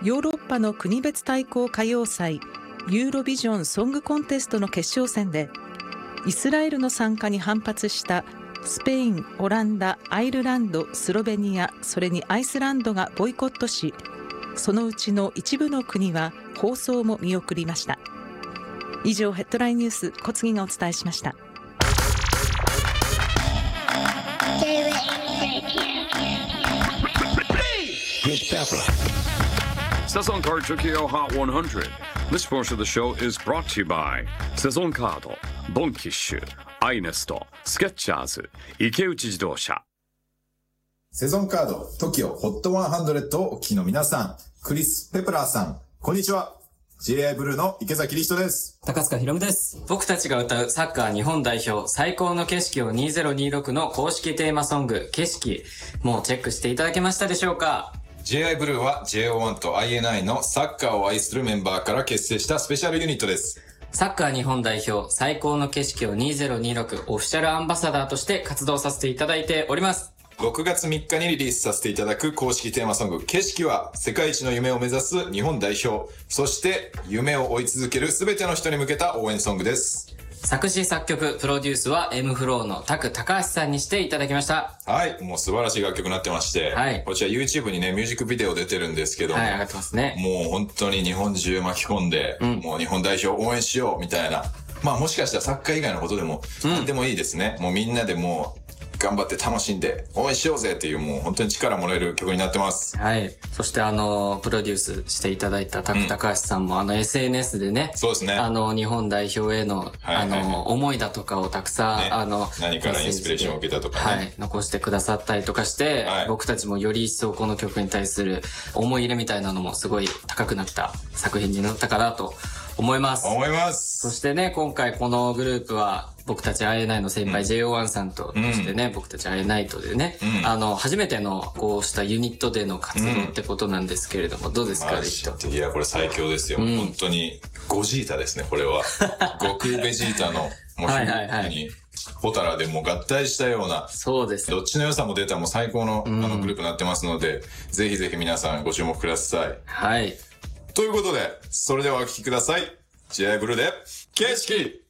ヨーロッパの国別対抗歌謡祭ユーロビジョンソングコンテストの決勝戦でイスラエルの参加に反発したスペイン、オランダ、アイルランド、スロベニア、それにアイスランドがボイコットし、そのうちの一部の国は放送も見送りました。以上、ヘッドラインニュース小杉がお伝えしました。 Sazon Card Tokyo Hot 100. This portion of the show is brought to you by Sazon Card, Bonkish, iNest, Skechers, 池内自動車。 セゾンカード TOKIO HOT 100をお聞きの皆さん、クリス・ペプラーさん、こんにちは。J.I. ブルーの池崎理人です。 高塚ひろむです。僕たちが歌うサッカー日本代表最高の景色を2026の公式テーマソング、景色、もうチェックしていただけましたでしょうか？ J.I. ブルーは JO1 と INI のサッカーを愛するメンバーから結成したスペシャルユニットです。 サッカー日本代表最高の景色を2026オフィシャルアンバサダーとして活動させていただいております。 6月3日にリリースさせていただく公式テーマソング、景色は世界一の夢を目指す日本代表、そして夢を追い続ける全ての人に向けた応援ソングです。 作詞作曲プロデュースは M フローの拓高橋さんにしていただきました。 はい、もう素晴らしい楽曲になってまして、はい、こちら YouTube にねミュージックビデオ出てるんですけども、 はい、上がってますね。 もう本当に日本中巻き込んで、もう日本代表応援しようみたいな、まあもしかしたらサッカー以外のことでも何でもいいですね。もうみんなでもう頑張って楽しんで応援しようぜっていう、もう本当に力もらえる曲になってます。 はい。そしてプロデュースしていただいた拓高橋さんもSNS でね、 そうですね。 日本代表への、思いだとかをたくさん、 ね、何からインスピレーションを受けたとかね。 はい。残してくださったりとかして、はい、僕たちもより一層この曲に対する思い入れみたいなのもすごい高くなった作品になったかなと思います。そしてね、今回このグループは、僕たち INI の先輩 JO1 さんと、そしてね、僕たち INI とでね、初めてのこうしたユニットでの活動ってことなんですけれども、どうですか、リヒト？ いや、これ最強ですよ。本当に、ゴジータですね、これは。悟空ベジータの、もう本当に、ホタラでもう合体したような、 そうです。 どっちの良さも出たもう最高のグループになってますので、ぜひぜひ皆さんご注目ください。 はい。 ということで、それではお聴きください。J.I. ブルーで、景色！